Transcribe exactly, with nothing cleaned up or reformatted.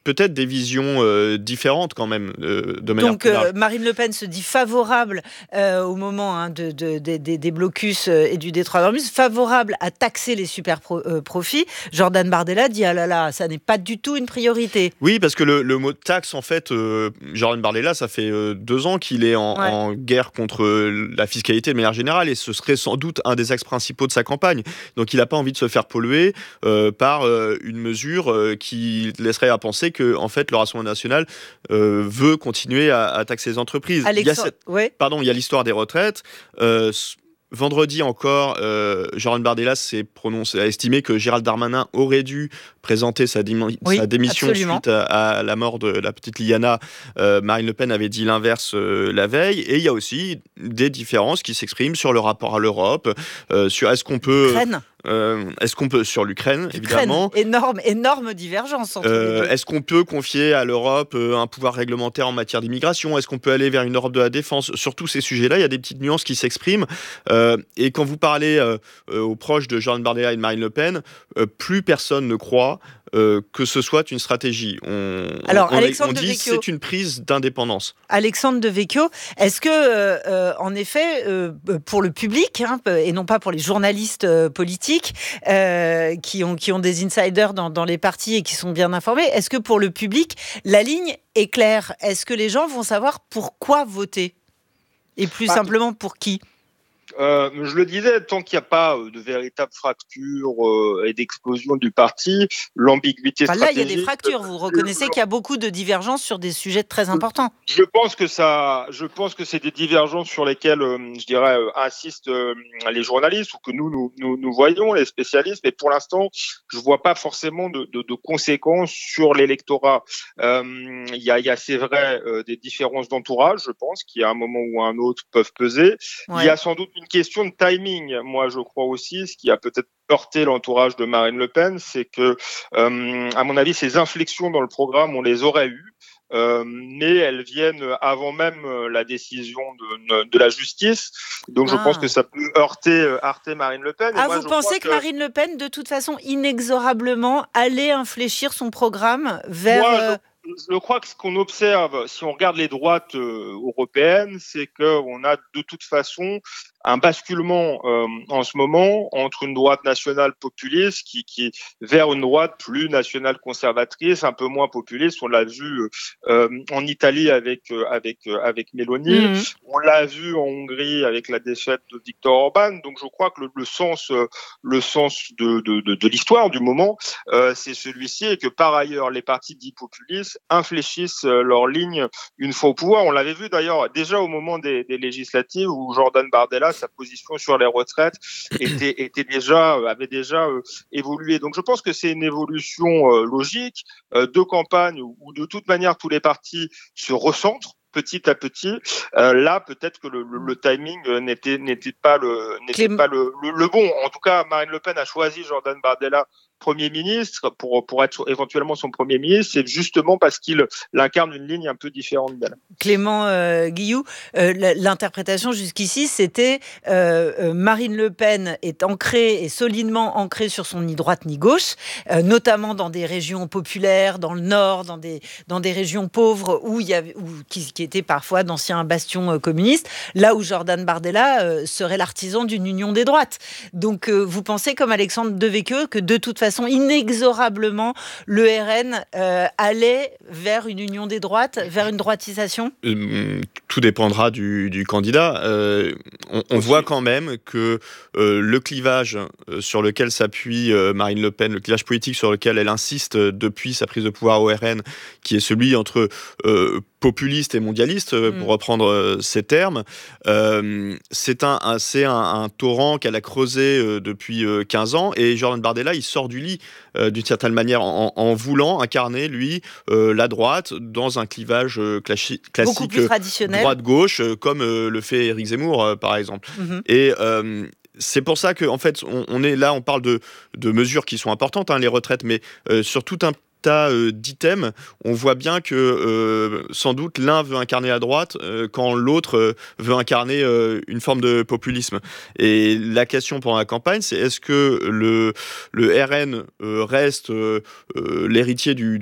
peut-être des visions euh, différentes quand même, euh, de manière Donc plus large. euh, Marine Le Pen se dit favorable euh, au moment hein, de, de, de, de, des blocus euh, et du détroit d'Ormuz, favorable à taxer les super pro, euh, profits. Jordan Bardella dit ah là là, ça n'est pas du tout une priorité. Oui, parce que le, le mot taxe, en fait, euh, Jordan Bardella, ça fait euh, deux ans qu'il est en, Ouais. en guerre contre euh, la fiscalité de manière générale, et ce serait sans doute un des axes principaux de sa campagne. Donc il n'a pas envie de se faire polluer euh, par euh, une mesure euh, qui laisserait à penser que, en fait, le Rassemblement national euh, veut continuer à, à taxer les entreprises. Il y a Alexandre, cette... ouais. Pardon, il y a l'histoire des retraites. Euh, Vendredi encore, euh, Jordan Bardella s'est prononcé, a estimé que Gérald Darmanin aurait dû présenter sa, dim- Oui, sa démission absolument. suite à, à la mort de la petite Liana. Euh, Marine Le Pen avait dit l'inverse euh, la veille. Et il y a aussi des différences qui s'expriment sur le rapport à l'Europe, euh, sur est-ce qu'on peut... L'Ukraine. Euh, est-ce qu'on peut sur l'Ukraine, évidemment. Énorme, énorme divergence entre Euh, les deux. est-ce qu'on peut confier à l'Europe euh, un pouvoir réglementaire en matière d'immigration? Est-ce qu'on peut aller vers une Europe de la défense? Sur tous ces sujets-là, il y a des petites nuances qui s'expriment. Euh, et quand vous parlez euh, euh, aux proches de Jordan Bardella et de Marine Le Pen, euh, plus personne ne croit euh, que ce soit une stratégie. On, Alors, on, on, Alexandre on de dit Vecchio. c'est une prise d'indépendance. Alexandre de Vecchio, est-ce que, euh, en effet, euh, pour le public, hein, et non pas pour les journalistes euh, politiques, euh, qui, ont, qui ont des insiders dans, dans les partis et qui sont bien informés, est-ce que pour le public, la ligne est claire? Est-ce que les gens vont savoir pourquoi voter? Et plus bah, simplement pour qui? Euh, je le disais, tant qu'il n'y a pas de véritable fracture euh, et d'explosion du parti, l'ambiguïté enfin, stratégique... Là, il y a des fractures. Vous reconnaissez qu'il y a beaucoup de divergences sur des sujets très importants. Je pense que ça, je pense que c'est des divergences sur lesquelles, euh, je dirais, euh, insistent euh, les journalistes ou que nous, nous, nous, nous voyons, les spécialistes. Mais pour l'instant, je vois pas forcément de, de, de conséquences sur l'électorat. Euh, il y a, il y a, c'est vrai, euh, des différences d'entourage, je pense, qui à un moment ou à un autre peuvent peser. Ouais. Il y a sans doute une question de timing. Moi, je crois aussi, ce qui a peut-être heurté l'entourage de Marine Le Pen, c'est que, euh, à mon avis, ces inflexions dans le programme, on les aurait eues. Euh, mais elles viennent avant même la décision de, de la justice. Donc, ah. je pense que ça peut heurter, heurter Marine Le Pen. Ah, et moi, vous je pensez que, que Marine Le Pen, de toute façon, inexorablement, allait infléchir son programme vers... Moi, je... Je crois que ce qu'on observe, si on regarde les droites euh, européennes, c'est qu'on a de toute façon un basculement euh, en ce moment entre une droite nationale populiste qui, qui vers une droite plus nationale conservatrice, un peu moins populiste. On l'a vu euh, en Italie avec euh, avec euh, avec Meloni, mmh. on l'a vu en Hongrie avec la défaite de Viktor Orban. Donc je crois que le, le sens euh, le sens de de, de, de l'histoire du moment, euh, c'est celui-ci, et que par ailleurs les partis dits populistes infléchissent leur ligne une fois au pouvoir. On l'avait vu d'ailleurs déjà au moment des, des législatives où Jordan Bardella, sa position sur les retraites était, était déjà, avait déjà euh, évolué. Donc je pense que c'est une évolution euh, logique euh, de campagne où, où de toute manière tous les partis se recentrent petit à petit. Euh, là, peut-être que le, le, le timing n'était, n'était pas, le, n'était Clém... pas le, le, le bon. En tout cas, Marine Le Pen a choisi Jordan Bardella Premier ministre pour, pour être éventuellement son Premier ministre, c'est justement parce qu'il incarne une ligne un peu différente d'elle. Clément euh, Guilloux, euh, l'interprétation jusqu'ici, c'était euh, Marine Le Pen est ancrée et solidement ancrée sur son ni droite ni gauche, euh, notamment dans des régions populaires, dans le nord, dans des, dans des régions pauvres où il y avait, où, qui, qui étaient parfois d'anciens bastions euh, communistes, là où Jordan Bardella euh, serait l'artisan d'une union des droites. Donc euh, vous pensez, comme Alexandre de Vecchio, que de toute façon, inexorablement, le R N euh, allait vers une union des droites, vers une droitisation? euh, Tout dépendra du, du candidat. Euh, on, on voit quand même que euh, le clivage sur lequel s'appuie euh, Marine Le Pen, le clivage politique sur lequel elle insiste depuis sa prise de pouvoir au R N, qui est celui entre euh, populiste et mondialiste, euh, pour mmh. reprendre euh, ces termes, euh, c'est, un, un, c'est un, un torrent qu'elle a creusé euh, depuis euh, quinze ans, et Jordan Bardella, il sort du lit euh, d'une certaine manière en, en voulant incarner, lui, euh, la droite dans un clivage euh, classi- classique, beaucoup plus traditionnel, droite-gauche, euh, comme euh, le fait Éric Zemmour, euh, par exemple. Mmh. Et euh, c'est pour ça qu'en fait, on, on est là, on parle de, de mesures qui sont importantes, hein, les retraites, mais euh, sur tout un tas euh, d'items, on voit bien que euh, sans doute l'un veut incarner la droite euh, quand l'autre euh, veut incarner euh, une forme de populisme. Et la question pendant la campagne, c'est est-ce que le, le R N euh, reste euh, euh, l'héritier du